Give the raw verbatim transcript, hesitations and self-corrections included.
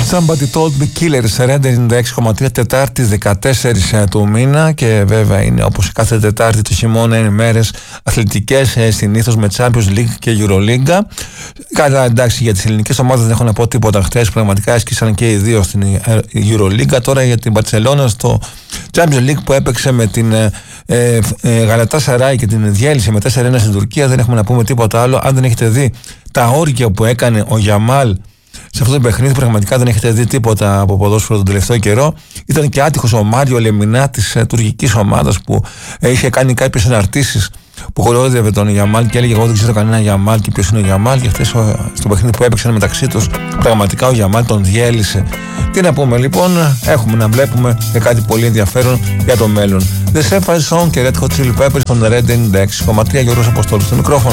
Somebody Told Me Killers, Red ενενήντα έξι κόμμα τρία, Τετάρτη δεκατέσσερις του μήνα. Και βέβαια είναι όπως κάθε Τετάρτη του χειμώνα, είναι μέρες αθλητικές συνήθως με Champions League και Euroleague. Καλά, εντάξει, για τις ελληνικές ομάδες δεν έχω να πω τίποτα. Χθες πραγματικά έσκησαν και οι δύο στην Euroleague. Τώρα για την Μπαρσελόνα στο Champions League που έπαιξε με την ε, ε, Γαλατάσαράι και την διέλυσε με τέσσερα ένα στην Τουρκία, δεν έχουμε να πούμε τίποτα άλλο. Αν δεν έχετε δει τα όρκια που έκανε ο Γιαμάλ σε αυτό το παιχνίδι, πραγματικά δεν έχετε δει τίποτα από ποδόσφαιρο τον τελευταίο καιρό. Ήταν και άτυχος ο Μάριο Λεμινά της ε, τουρκικής ομάδας που ε, είχε κάνει κάποιες αναρτήσεις που χορεύει τον Γιαμάλ και έλεγε: εγώ δεν ξέρω κανένα Γιαμάλ και ποιος είναι ο Γιαμάλ. Και χθες στο παιχνίδι που έπαιξαν μεταξύ τους, πραγματικά ο Γιαμάλ τον διέλυσε. Τι να πούμε λοιπόν, έχουμε να βλέπουμε και κάτι πολύ ενδιαφέρον για το μέλλον. The Sapphire Song και Red Hot Chili Peppers στον Red ενενήντα έξι κόμμα τρία, Γιώργος Αποστόλου στο μικρόφωνο.